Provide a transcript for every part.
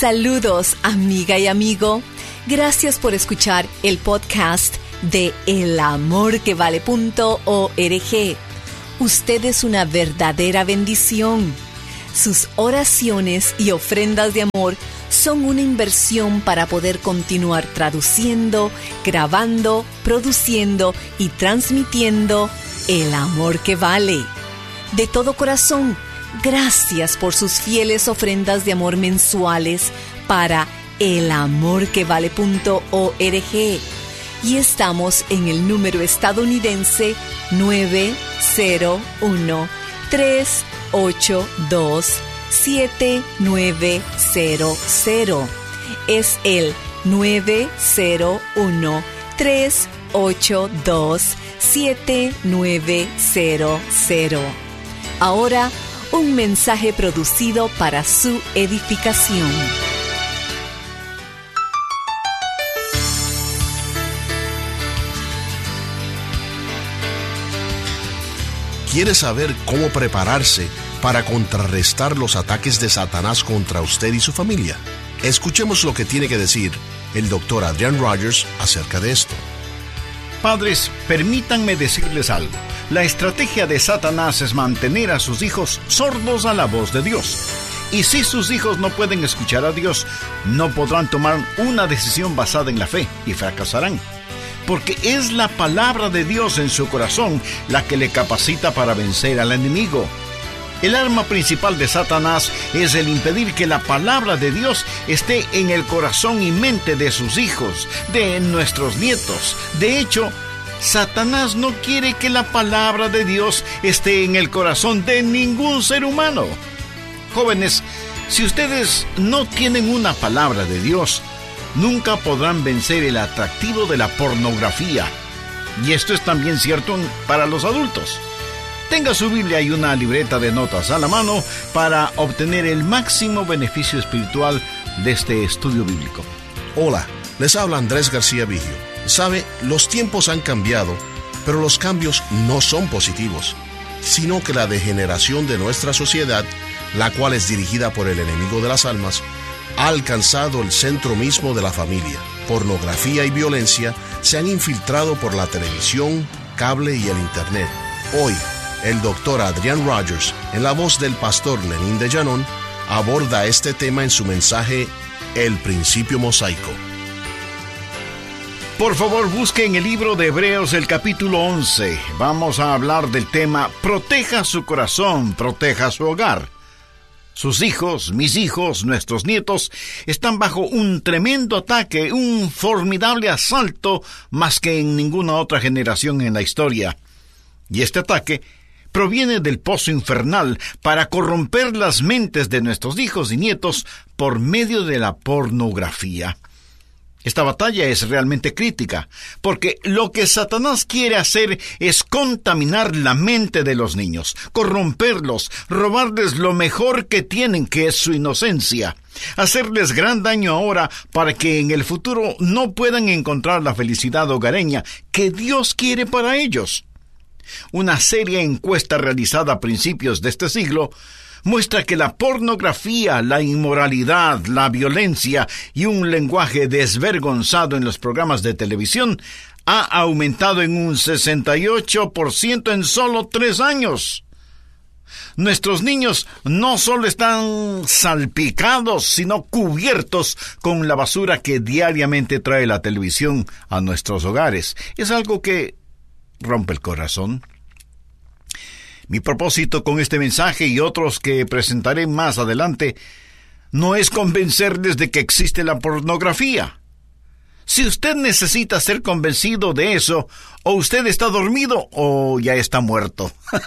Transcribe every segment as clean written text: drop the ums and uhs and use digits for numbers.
Saludos, amiga y amigo. Gracias por escuchar el podcast de elamorquevale.org. Usted es una verdadera bendición. Sus oraciones y ofrendas de amor son una inversión para poder continuar traduciendo, grabando, produciendo y transmitiendo el amor que vale. De todo corazón, gracias por sus fieles ofrendas de amor mensuales para elamorquevale.org. Y estamos en el número estadounidense 901-382-7900. Es el 901-382-7900. Ahora, un mensaje producido para su edificación. ¿Quiere saber cómo prepararse para contrarrestar los ataques de Satanás contra usted y su familia? Escuchemos lo que tiene que decir el Dr. Adrian Rogers acerca de esto. Padres, permítanme decirles algo. La estrategia de Satanás es mantener a sus hijos sordos a la voz de Dios. Y si sus hijos no pueden escuchar a Dios, no podrán tomar una decisión basada en la fe y fracasarán. Porque es la palabra de Dios en su corazón la que le capacita para vencer al enemigo. El arma principal de Satanás es el impedir que la palabra de Dios esté en el corazón y mente de sus hijos, de nuestros nietos. De hecho, Satanás no quiere que la palabra de Dios esté en el corazón de ningún ser humano. Jóvenes, si ustedes no tienen una palabra de Dios, nunca podrán vencer el atractivo de la pornografía. Y esto es también cierto para los adultos. Tenga su Biblia y una libreta de notas a la mano para obtener el máximo beneficio espiritual de este estudio bíblico. Hola, les habla Andrés García Vigio. Sabe, los tiempos han cambiado, pero los cambios no son positivos, sino que la degeneración de nuestra sociedad, la cual es dirigida por el enemigo de las almas, ha alcanzado el centro mismo de la familia. Pornografía y violencia se han infiltrado por la televisión, cable y el internet. Hoy, el Dr. Adrian Rogers, en la voz del pastor Lenín de Llanón, aborda este tema en su mensaje El Principio Mosaico. Por favor, busque en el libro de Hebreos el capítulo 11. Vamos a hablar del tema Proteja su corazón, proteja su hogar. Sus hijos, mis hijos, nuestros nietos, están bajo un tremendo ataque, un formidable asalto más que en ninguna otra generación en la historia. Y este ataque proviene del pozo infernal para corromper las mentes de nuestros hijos y nietos por medio de la pornografía. Esta batalla es realmente crítica, porque lo que Satanás quiere hacer es contaminar la mente de los niños, corromperlos, robarles lo mejor que tienen, que es su inocencia, hacerles gran daño ahora para que en el futuro no puedan encontrar la felicidad hogareña que Dios quiere para ellos. Una seria encuesta realizada a principios de este siglo muestra que la pornografía, la inmoralidad, la violencia y un lenguaje desvergonzado en los programas de televisión ha aumentado en un 68% en solo 3 años. Nuestros niños no solo están salpicados, sino cubiertos con la basura que diariamente trae la televisión a nuestros hogares. Es algo que rompe el corazón. Mi propósito con este mensaje y otros que presentaré más adelante no es convencerles de que existe la pornografía. Si usted necesita ser convencido de eso, o usted está dormido o ya está muerto.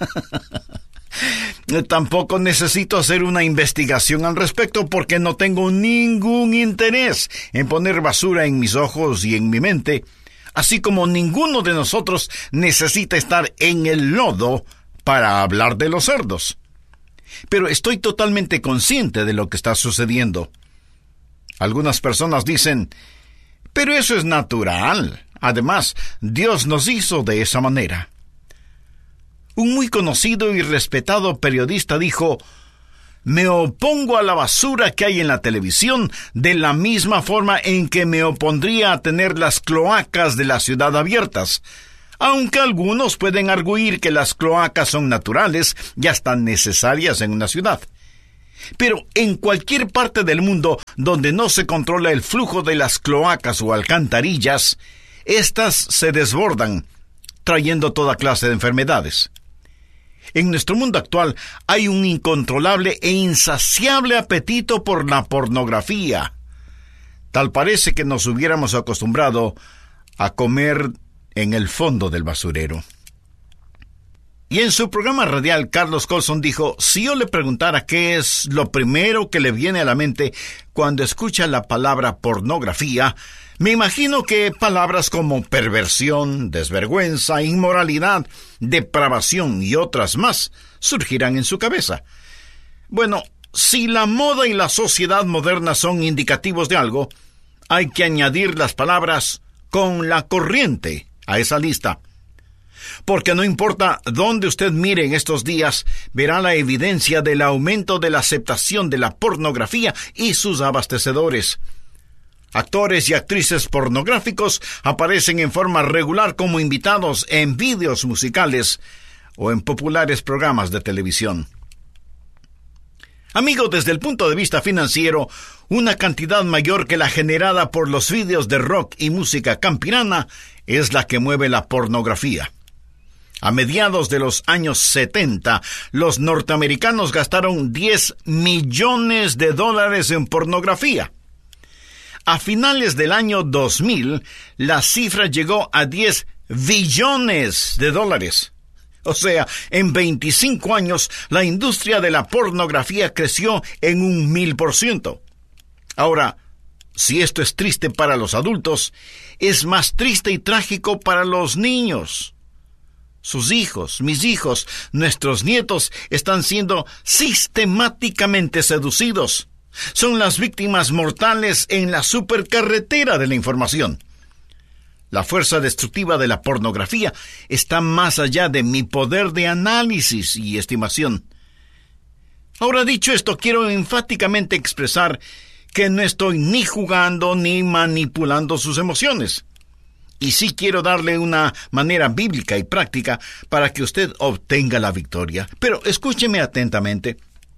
Tampoco necesito hacer una investigación al respecto porque no tengo ningún interés en poner basura en mis ojos y en mi mente, así como ninguno de nosotros necesita estar en el lodo para hablar de los cerdos. Pero estoy totalmente consciente de lo que está sucediendo. Algunas personas dicen, pero eso es natural. Además, Dios nos hizo de esa manera. Un muy conocido y respetado periodista dijo, Me opongo a la basura que hay en la televisión de la misma forma en que me opondría a tener las cloacas de la ciudad abiertas, aunque algunos pueden arguir que las cloacas son naturales y hasta necesarias en una ciudad. Pero en cualquier parte del mundo donde no se controla el flujo de las cloacas o alcantarillas, éstas se desbordan, trayendo toda clase de enfermedades. En nuestro mundo actual hay un incontrolable e insaciable apetito por la pornografía. Tal parece que nos hubiéramos acostumbrado a comer en el fondo del basurero. Y en su programa radial, Carlos Colson dijo: si yo le preguntara qué es lo primero que le viene a la mente cuando escucha la palabra pornografía, me imagino que palabras como perversión, desvergüenza, inmoralidad, depravación y otras más surgirán en su cabeza. Bueno, si la moda y la sociedad moderna son indicativos de algo, hay que añadir las palabras con la corriente a esa lista. Porque no importa dónde usted mire en estos días, verá la evidencia del aumento de la aceptación de la pornografía y sus abastecedores. Actores y actrices pornográficos aparecen en forma regular como invitados en vídeos musicales o en populares programas de televisión. Amigo, desde el punto de vista financiero, una cantidad mayor que la generada por los vídeos de rock y música campirana es la que mueve la pornografía. A mediados de los años 70, los norteamericanos gastaron $10 millones en pornografía. A finales del año 2000, la cifra llegó a $10 billones. O sea, en 25 años, la industria de la pornografía creció en 1000%. Ahora, si esto es triste para los adultos, es más triste y trágico para los niños. Sus hijos, mis hijos, nuestros nietos están siendo sistemáticamente seducidos. Son las víctimas mortales en la supercarretera de la información. La fuerza destructiva de la pornografía está más allá de mi poder de análisis y estimación. Ahora, dicho esto, quiero enfáticamente expresar que no estoy ni jugando ni manipulando sus emociones. Y sí quiero darle una manera bíblica y práctica para que usted obtenga la victoria. Pero escúcheme atentamente.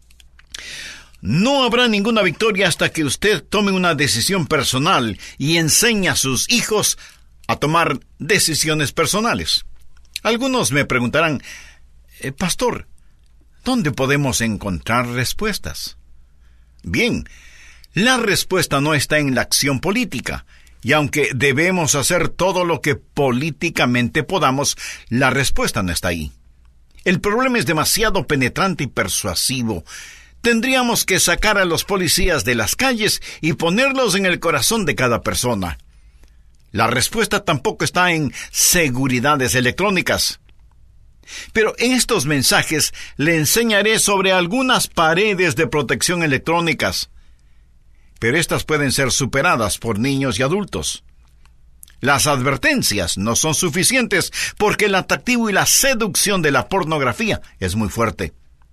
No habrá ninguna victoria hasta que usted tome una decisión personal y enseñe a sus hijos a tomar decisiones personales. Algunos me preguntarán: Pastor, ¿dónde podemos encontrar respuestas? Bien, la respuesta no está en la acción política. Y aunque debemos hacer todo lo que políticamente podamos, la respuesta no está ahí. El problema es demasiado penetrante y persuasivo. Tendríamos que sacar a los policías de las calles y ponerlos en el corazón de cada persona. La respuesta tampoco está en seguridades electrónicas. Pero en estos mensajes le enseñaré sobre algunas paredes de protección electrónicas. Pero estas pueden ser superadas por niños y adultos. Las advertencias no son suficientes porque el atractivo y la seducción de la pornografía es muy fuerte.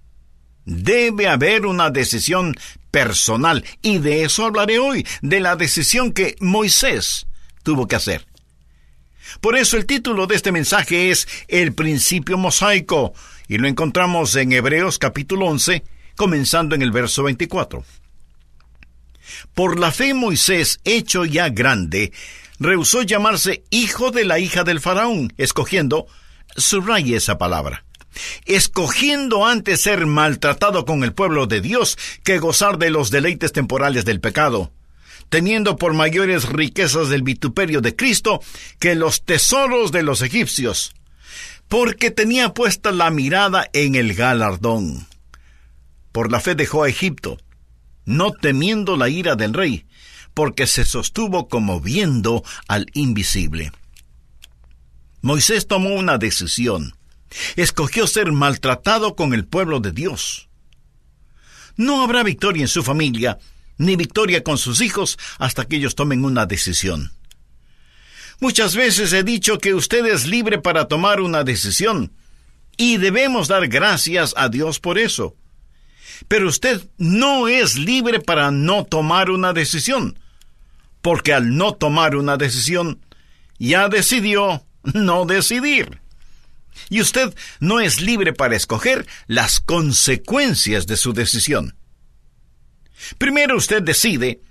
Debe haber una decisión personal, y de eso hablaré hoy, de la decisión que Moisés tuvo que hacer. Por eso el título de este mensaje es El principio mosaico, y lo encontramos en Hebreos capítulo 11, comenzando en el verso 24. Por la fe Moisés, hecho ya grande, rehusó llamarse hijo de la hija del faraón, escogiendo, subraye esa palabra, escogiendo antes ser maltratado con el pueblo de Dios que gozar de los deleites temporales del pecado, teniendo por mayores riquezas del vituperio de Cristo que los tesoros de los egipcios, porque tenía puesta la mirada en el galardón. Por la fe dejó a Egipto, no temiendo la ira del rey, porque se sostuvo como viendo al invisible. Moisés tomó una decisión. Escogió ser maltratado con el pueblo de Dios. No habrá victoria en su familia, ni victoria con sus hijos, hasta que ellos tomen una decisión. Muchas veces he dicho que usted es libre para tomar una decisión, y debemos dar gracias a Dios por eso. Pero usted no es libre para no tomar una decisión, porque al no tomar una decisión, ya decidió no decidir. Y usted no es libre para escoger las consecuencias de su decisión. Primero usted decide